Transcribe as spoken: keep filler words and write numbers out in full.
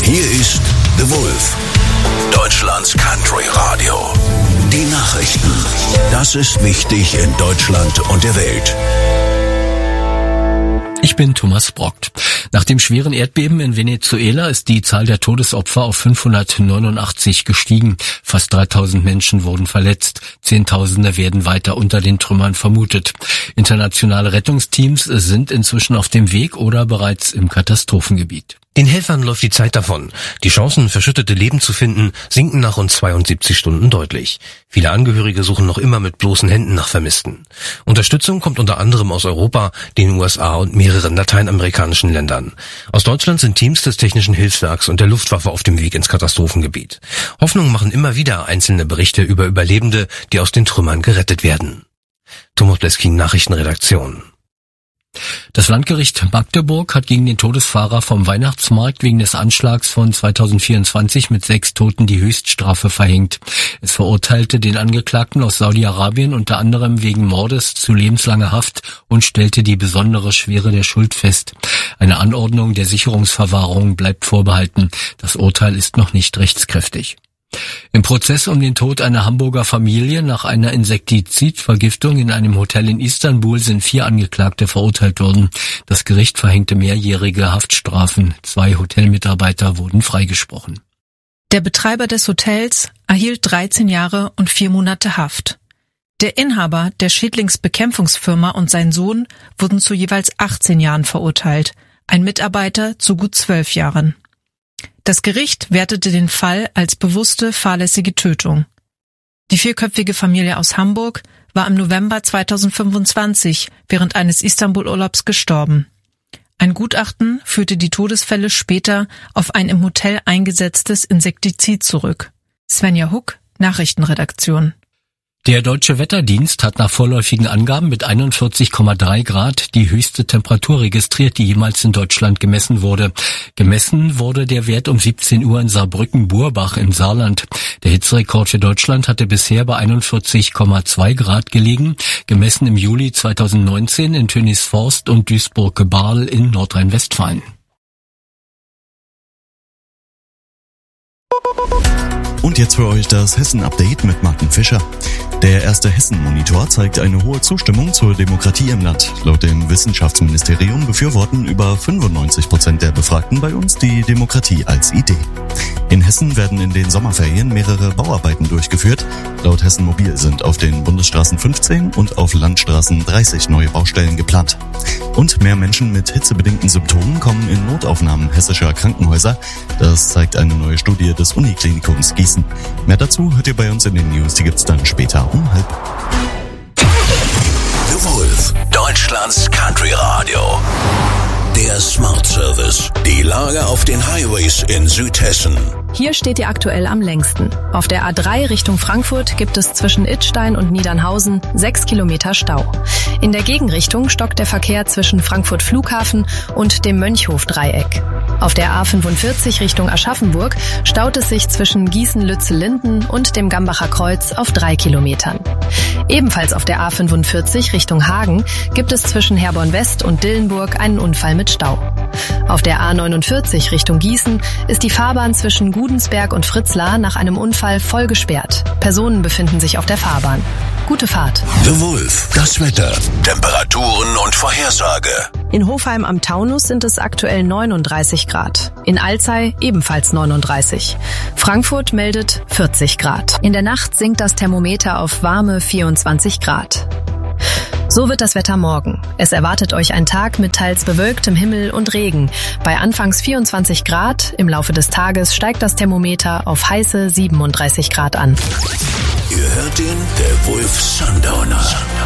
Hier ist The Wolf, Deutschlands Country Radio. Die Nachrichten. Das ist wichtig in Deutschland und der Welt. Ich bin Thomas Brockt. Nach dem schweren Erdbeben in Venezuela ist die Zahl der Todesopfer auf fünfhundertneunundachtzig gestiegen. Fast dreitausend Menschen wurden verletzt. Zehntausende werden weiter unter den Trümmern vermutet. Internationale Rettungsteams sind inzwischen auf dem Weg oder bereits im Katastrophengebiet. Den Helfern läuft die Zeit davon. Die Chancen, verschüttete Leben zu finden, sinken nach rund zweiundsiebzig Stunden deutlich. Viele Angehörige suchen noch immer mit bloßen Händen nach Vermissten. Unterstützung kommt unter anderem aus Europa, den U S A und mehreren lateinamerikanischen Ländern. Aus Deutschland sind Teams des Technischen Hilfswerks und der Luftwaffe auf dem Weg ins Katastrophengebiet. Hoffnung machen immer wieder einzelne Berichte über Überlebende, die aus den Trümmern gerettet werden. Thomas Bleskin, Nachrichtenredaktion. Das Landgericht Magdeburg hat gegen den Todesfahrer vom Weihnachtsmarkt wegen des Anschlags von zweitausendvierundzwanzig mit sechs Toten die Höchststrafe verhängt. Es verurteilte den Angeklagten aus Saudi-Arabien unter anderem wegen Mordes zu lebenslanger Haft und stellte die besondere Schwere der Schuld fest. Eine Anordnung der Sicherungsverwahrung bleibt vorbehalten. Das Urteil ist noch nicht rechtskräftig. Im Prozess um den Tod einer Hamburger Familie nach einer Insektizidvergiftung in einem Hotel in Istanbul sind vier Angeklagte verurteilt worden. Das Gericht verhängte mehrjährige Haftstrafen. Zwei Hotelmitarbeiter wurden freigesprochen. Der Betreiber des Hotels erhielt dreizehn Jahre und vier Monate Haft. Der Inhaber der Schädlingsbekämpfungsfirma und sein Sohn wurden zu jeweils achtzehn Jahren verurteilt, ein Mitarbeiter zu gut zwölf Jahren. Das Gericht wertete den Fall als bewusste, fahrlässige Tötung. Die vierköpfige Familie aus Hamburg war im November zweitausendfünfundzwanzig während eines Istanbul-Urlaubs gestorben. Ein Gutachten führte die Todesfälle später auf ein im Hotel eingesetztes Insektizid zurück. Svenja Huck, Nachrichtenredaktion. Der Deutsche Wetterdienst hat nach vorläufigen Angaben mit einundvierzig Komma drei Grad die höchste Temperatur registriert, die jemals in Deutschland gemessen wurde. Gemessen wurde der Wert um siebzehn Uhr in Saarbrücken-Burbach im Saarland. Der Hitzerekord für Deutschland hatte bisher bei einundvierzig Komma zwei Grad gelegen, gemessen im Juli zweitausendneunzehn in Tönisforst und Duisburg-Barl in Nordrhein-Westfalen. Und jetzt für euch das Hessen-Update mit Martin Fischer. Der erste Hessen-Monitor zeigt eine hohe Zustimmung zur Demokratie im Land. Laut dem Wissenschaftsministerium befürworten über fünfundneunzig Prozent der Befragten bei uns die Demokratie als Idee. In Hessen werden in den Sommerferien mehrere Bauarbeiten durchgeführt. Laut Hessen Mobil sind auf den Bundesstraßen fünfzehn und auf Landstraßen dreißig neue Baustellen geplant. Und mehr Menschen mit hitzebedingten Symptomen kommen in Notaufnahmen hessischer Krankenhäuser. Das zeigt eine neue Studie des Uniklinikums Gießen. Mehr dazu hört ihr bei uns in den News, die gibt's dann später um halb. The Wolf, Deutschlands Country Radio. Der Smart Service. Die Lage auf den Highways in Südhessen. Hier steht ihr aktuell am längsten. Auf der A drei Richtung Frankfurt gibt es zwischen Idstein und Niedernhausen sechs Kilometer Stau. In der Gegenrichtung stockt der Verkehr zwischen Frankfurt Flughafen und dem Mönchhof-Dreieck. Auf der A fünfundvierzig Richtung Aschaffenburg staut es sich zwischen Gießen-Lützel-Linden und dem Gambacher Kreuz auf drei Kilometern. Ebenfalls auf der A fünfundvierzig Richtung Hagen gibt es zwischen Herborn West und Dillenburg einen Unfall mit Stau. Auf der A neunundvierzig Richtung Gießen ist die Fahrbahn zwischen Gudensberg und Fritzlar nach einem Unfall voll gesperrt. Personen befinden sich auf der Fahrbahn. Gute Fahrt. The Wolf, das Wetter, Temperaturen und Vorhersage. In Hofheim am Taunus sind es aktuell neununddreißig Grad. In Alzey ebenfalls neununddreißig. Frankfurt meldet vierzig Grad. In der Nacht sinkt das Thermometer auf warme vierundzwanzig Grad. So wird das Wetter morgen. Es erwartet euch ein Tag mit teils bewölktem Himmel und Regen. Bei anfangs vierundzwanzig Grad, im Laufe des Tages steigt das Thermometer auf heiße siebenunddreißig Grad an. Ihr hört den The Wolf Sundowner.